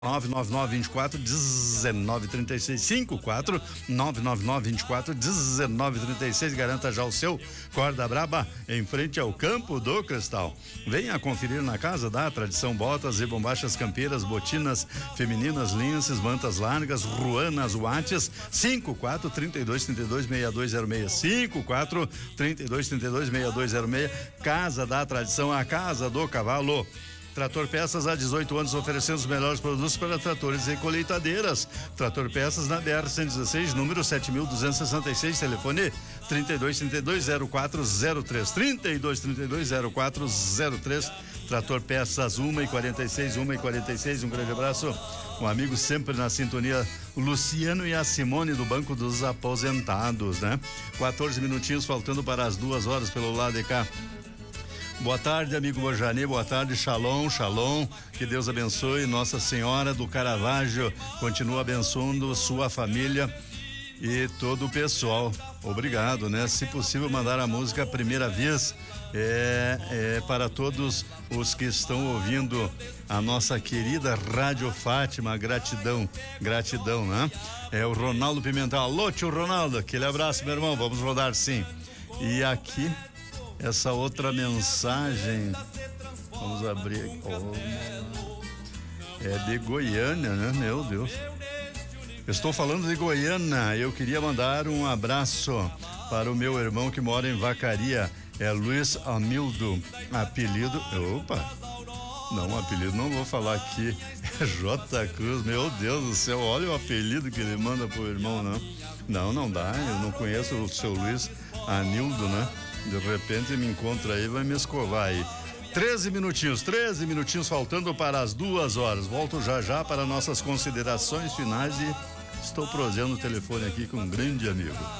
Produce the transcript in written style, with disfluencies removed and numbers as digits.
999-24-1936, 999-24-1936, garanta já o seu Corda Braba em frente ao Campo do Cristal. Venha conferir na Casa da Tradição botas e bombachas campeiras, botinas femininas, linces, mantas largas, ruanas, Whates, 54-32-32-6206, 54-32-32-6206, Casa da Tradição, a Casa do Cavalo. Trator Peças há 18 anos oferecendo os melhores produtos para tratores e colheitadeiras. Trator Peças na BR-116, número 7266, telefone 3232-0403, 3232-0403. Trator Peças 1h46, um grande abraço. Um amigo sempre na sintonia, o Luciano e a Simone do Banco dos Aposentados, né? 14 minutinhos faltando para as 2 horas pelo lado de cá. Boa tarde, amigo Bojani, boa tarde, shalom, que Deus abençoe, Nossa Senhora do Caravaggio continua abençoando sua família e todo o pessoal. Obrigado, né? Se possível, mandar a música Primeira Vez para todos os que estão ouvindo a nossa querida Rádio Fátima. Gratidão, né? É o Ronaldo Pimentel. Alô, tio Ronaldo, aquele abraço, meu irmão, vamos rodar sim. E aqui essa outra mensagem, vamos abrir aqui. É de Goiânia, né? Meu Deus. Estou falando de Goiânia. Eu queria mandar um abraço para o meu irmão que mora em Vacaria. É Luiz Amildo. Apelido. Apelido não vou falar aqui. É J. Cruz. Meu Deus do céu, olha o apelido que ele manda pro irmão, não. Não dá. Eu não conheço o seu Luiz Amildo, né? De repente me encontra aí, vai me escovar aí. 13 minutinhos faltando para as 2 horas. Volto já para nossas considerações finais e estou prosseando o telefone aqui com um grande amigo.